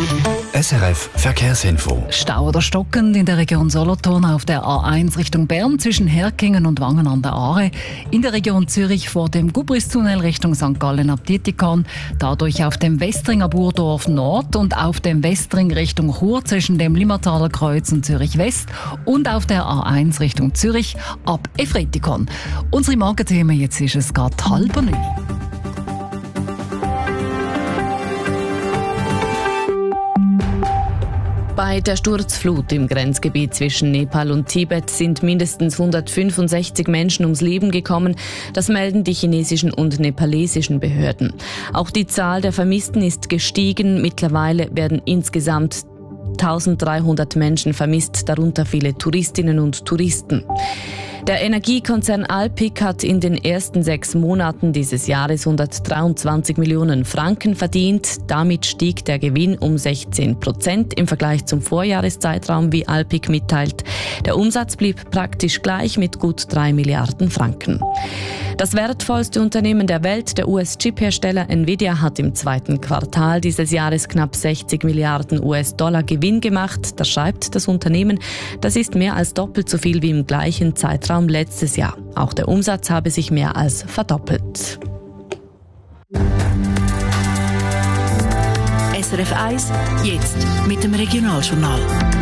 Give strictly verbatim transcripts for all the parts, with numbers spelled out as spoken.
S R F Verkehrsinfo. Stau oder stockend in der Region Solothurn auf der A eins Richtung Bern zwischen Herkingen und Wangen an der Aare. In der Region Zürich vor dem Gubristunnel Richtung Sankt Gallen ab Dietikon. Dadurch auf dem Westringer Burdorf Nord und auf dem Westring Richtung Chur zwischen dem Limmertaler Kreuz und Zürich West. Und auf der A eins Richtung Zürich ab Efretikon. Unsere Morgenthemen, jetzt ist es gerade halb neun. Bei der Sturzflut im Grenzgebiet zwischen Nepal und Tibet sind mindestens hundertfünfundsechzig Menschen ums Leben gekommen. Das melden die chinesischen und nepalesischen Behörden. Auch die Zahl der Vermissten ist gestiegen. Mittlerweile werden insgesamt eintausenddreihundert Menschen vermisst, darunter viele Touristinnen und Touristen. Der Energiekonzern Alpiq hat in den ersten sechs Monaten dieses Jahres hundertdreiundzwanzig Millionen Franken verdient. Damit stieg der Gewinn um sechzehn Prozent im Vergleich zum Vorjahreszeitraum, wie Alpiq mitteilt. Der Umsatz blieb praktisch gleich mit gut drei Milliarden Franken. Das wertvollste Unternehmen der Welt, der U S-Chip-Hersteller Nvidia, hat im zweiten Quartal dieses Jahres knapp sechzig Milliarden U S-Dollar Gewinn gemacht. Das schreibt das Unternehmen. Das ist mehr als doppelt so viel wie im gleichen Zeitraum letztes Jahr. Auch der Umsatz habe sich mehr als verdoppelt. S R F eins, jetzt mit dem Regionaljournal.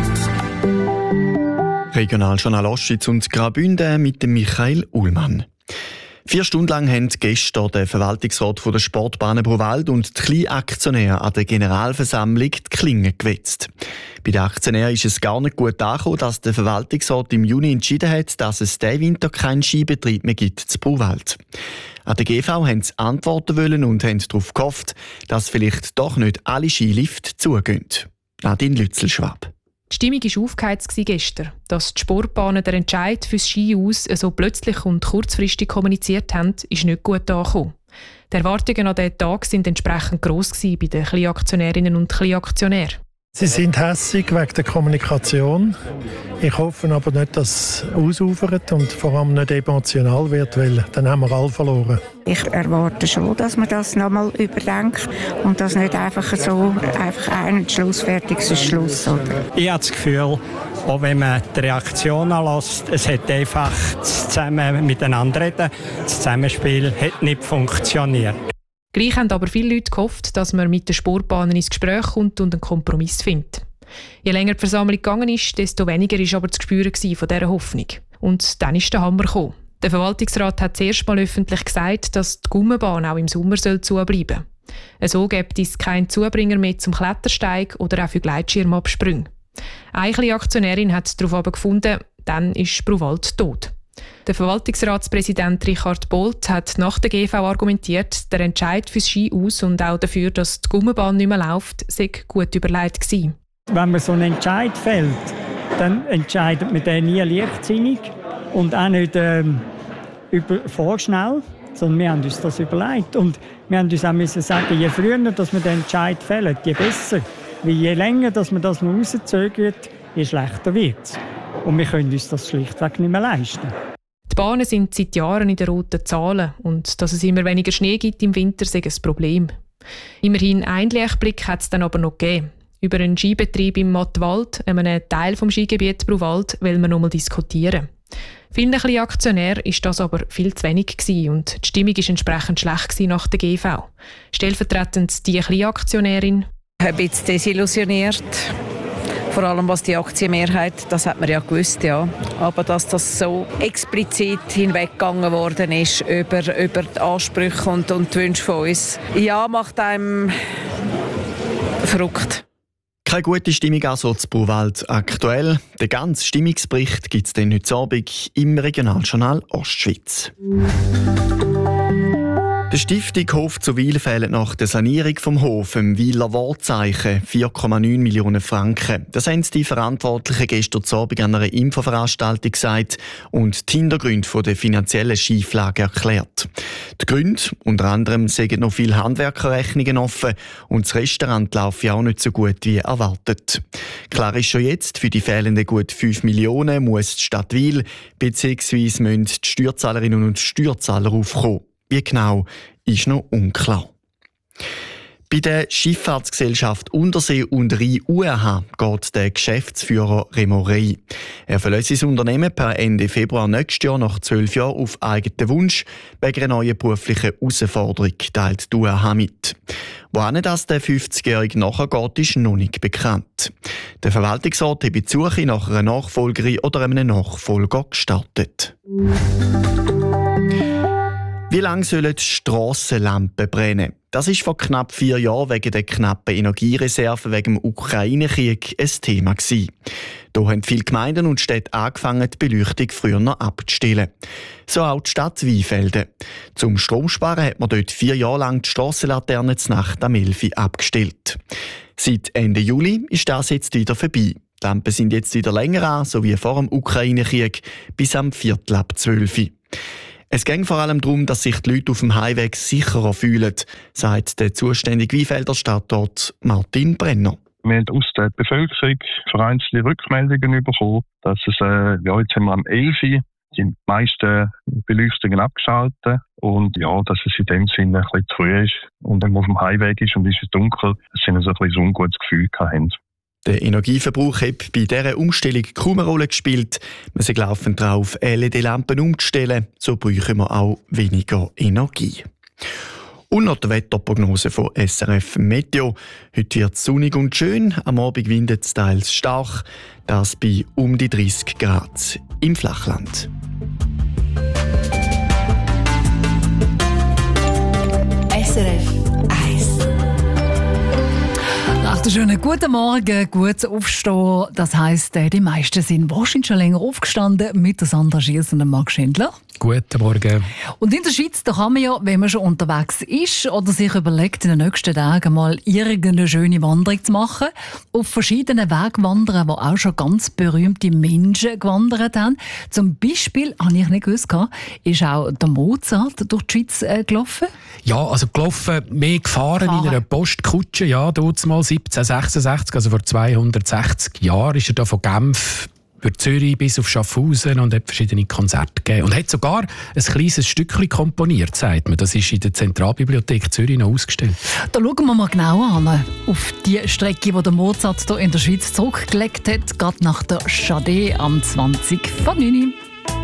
Regionaljournal Ostschweiz und Graubünden mit dem Michael Ullmann. Vier Stunden lang haben gestern der Verwaltungsrat von der Sportbahnen Bruwald und die Kleinaktionäre an der Generalversammlung die Klinge gewetzt. Bei den Aktionären ist es gar nicht gut angekommen, dass der Verwaltungsrat im Juni entschieden hat, dass es diesen Winter keinen Skibetrieb mehr gibt zu Bruwald. An der G V wollten sie antworten wollen und haben darauf gehofft, dass vielleicht doch nicht alle Skilifte zugehen. Nadine Lützelschwab. Die Stimmung war aufgeheizt gestern. Dass die Sportbahnen den Entscheid für das Ski aus so plötzlich und kurzfristig kommuniziert haben, ist nicht gut angekommen. Die Erwartungen an diesen Tag waren entsprechend gross bei den Kleinaktionärinnen und Kleinaktionären. Sie sind hässig wegen der Kommunikation. Ich hoffe aber nicht, dass es ausufert und vor allem nicht emotional wird, weil dann haben wir alle verloren. Ich erwarte schon, dass man das nochmal überdenkt und dass nicht einfach so einfach ein Schluss fertig ist Schluss. Oder? Ich habe das Gefühl, auch wenn man die Reaktion anlässt, es hat einfach das Zusammen miteinander reden, das Zusammenspiel hat nicht funktioniert. Gleich haben aber viele Leute gehofft, dass man mit den Sportbahnen ins Gespräch kommt und einen Kompromiss findet. Je länger die Versammlung gegangen ist, desto weniger war aber zu spüren von dieser Hoffnung. Und dann ist der Hammer gekommen. Der Verwaltungsrat hat zuerst mal öffentlich gesagt, dass die Gummibahn auch im Sommer zubleiben soll. So gibt es keinen Zubringer mehr zum Klettersteig oder auch für Gleitschirmabsprünge. Eine kleine Aktionärin hat darauf aber gefunden, dann ist Bruwald tot. Der Verwaltungsratspräsident Richard Bolt hat nach der G V argumentiert, der Entscheid fürs Ski aus und auch dafür, dass die Gummibahn nicht mehr läuft, sei gut überlegt gewesen. Wenn man so einen Entscheid fällt, dann entscheidet man den nie leichtsinnig und auch nicht ähm, über, vorschnell, sondern wir haben uns das überlegt. Und wir haben uns auch müssen sagen, je früher dass wir den Entscheid fällen, je besser. Weil je länger dass man das noch rauszögert, je schlechter wird es. Und wir können uns das schlichtweg nicht mehr leisten. Die Bahnen sind seit Jahren in den roten Zahlen und dass es immer weniger Schnee gibt im Winter, ist ein Problem. Immerhin einen Lichtblick hat es dann aber noch gegeben. Über einen Skibetrieb im Mattwald, einem Teil des Skigebiets Bruwald, will man noch mal diskutieren. Vielen kleinen Aktionären war das aber viel zu wenig gewesen und die Stimmung war entsprechend schlecht nach der G V. Stellvertretend die kleine Aktionärin. Ein bisschen desillusioniert. Vor allem was die Aktienmehrheit, das hat man ja gewusst, ja. Aber dass das so explizit hinweggegangen worden ist über, über die Ansprüche und, und die Wünsche von uns, ja, macht einem verrückt. Keine gute Stimmung also zu Bruwald aktuell. Den ganzen Stimmungsbericht gibt es dann heute Abend im Regionaljournal Ostschweiz. Der Stiftung Hof zu Wil fehlen nach der Sanierung vom Hof im Wiler Wortzeichen vier Komma neun Millionen Franken. Das haben die Verantwortlichen gestern Abend an einer Infoveranstaltung gesagt und die Hintergründe der finanziellen Schieflage erklärt. Die Gründe, unter anderem, sind noch viele Handwerkerrechnungen offen und das Restaurant läuft ja auch nicht so gut wie erwartet. Klar ist schon jetzt, für die fehlenden gut fünf Millionen muss die Stadt Wil bzw. müssen die Steuerzahlerinnen und Steuerzahler aufkommen. Wie genau, ist noch unklar. Bei der Schifffahrtsgesellschaft Untersee und Rhein U R H geht der Geschäftsführer Remo Rey. Er verlässt sein Unternehmen per Ende Februar nächstes Jahr nach zwölf Jahren auf eigenen Wunsch wegen einer neuen beruflichen Herausforderung, teilt die U R H mit. Wohin das der fünfzigjährige nachgeht, ist noch nicht bekannt. Der Verwaltungsrat hat die Suche nach einer Nachfolgerin oder einem Nachfolger gestartet. Wie lange sollen die Strassenlampen brennen? Das ist vor knapp vier Jahren wegen der knappen Energiereserven wegen dem Ukraine-Krieg ein Thema gewesen. Da haben viele Gemeinden und Städte angefangen, die Beleuchtung früher noch abzustellen. So auch die Stadt Weinfelden. Zum Stromsparen hat man dort vier Jahre lang die Strassenlaternen zur Nacht am elf Uhr abgestellt. Seit Ende Juli ist das jetzt wieder vorbei. Die Lampen sind jetzt wieder länger an, so wie vor dem Ukraine-Krieg, bis am Viertel ab zwölf Uhr. Es geht vor allem darum, dass sich die Leute auf dem Heimweg sicherer fühlen, sagt der zuständige Weinfelder Stadtrat Martin Brenner. Wir haben aus der Bevölkerung vereinzelte Rückmeldungen bekommen, dass es, äh, ja, jetzt haben wir am elf Uhr die meisten Beleuchtungen abgeschaltet und ja, dass es in dem Sinne ein bisschen zu früh ist und wenn man auf dem Heimweg ist und es ist dunkel, dass sie so ein bisschen ein ungutes Gefühl haben. Der Energieverbrauch hat bei dieser Umstellung kaum eine Rolle gespielt. Wir sind laufend darauf, L E D-Lampen umzustellen. So brauchen wir auch weniger Energie. Und noch die Wetterprognose von S R F Meteo. Heute wird es sonnig und schön. Am Abend windet es teils stark. Das bei um die dreißig Grad im Flachland. S R F eins. Nach der schönen guten Morgen, gutes Aufstehen. Das heisst, die meisten sind wahrscheinlich schon länger aufgestanden mit der Sandra Schiers und dem Marc Schindler. Guten Morgen. Und in der Schweiz, da kann man ja, wenn man schon unterwegs ist oder sich überlegt, in den nächsten Tagen mal irgendeine schöne Wanderung zu machen, auf verschiedenen Wegen wandern, wo auch schon ganz berühmte Menschen gewandert haben. Zum Beispiel, habe ich nicht gewusst, ist auch der Mozart durch die Schweiz äh, gelaufen? Ja, also gelaufen, mehr gefahren, gefahren. in einer Postkutsche. Ja, dort mal siebzehnhundertsechsundsechzig, also vor zweihundertsechzig Jahren, ist er da von Genf über Zürich bis auf Schaffhausen und hat verschiedene Konzerte gegeben. Und hat sogar ein kleines Stückchen komponiert, sagt man. Das ist in der Zentralbibliothek Zürich noch ausgestellt. Da schauen wir mal genauer an, auf die Strecke, die der Mozart hier in der Schweiz zurückgelegt hat, gerade nach der Chade am zwanzig vor neun.